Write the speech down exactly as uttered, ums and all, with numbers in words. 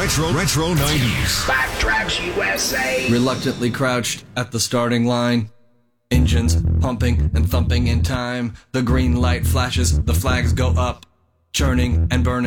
Retro Retro nineties. Backtracks U S A. Reluctantly crouched at the starting line. Engines pumping and thumping in time. The green light flashes, the flags go up. Churning and burning.